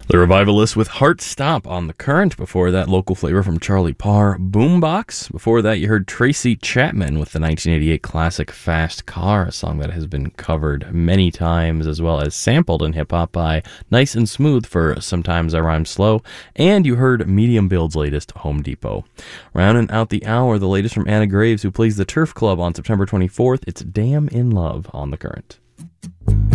The Revivalists with Heart Stop on the Current. Before that, Local Flavor from Charlie Parr, Boombox. Before that, you heard Tracy Chapman with the 1988 classic Fast Car, a song that has been covered many times as well as sampled in hip-hop by Nice and Smooth for Sometimes I Rhyme Slow. And you heard Medium Build's latest, Home Depot. Rounding out the hour, the latest from Anna Graves, who plays the Turf Club on September 24th. It's Damn in Love on the Current.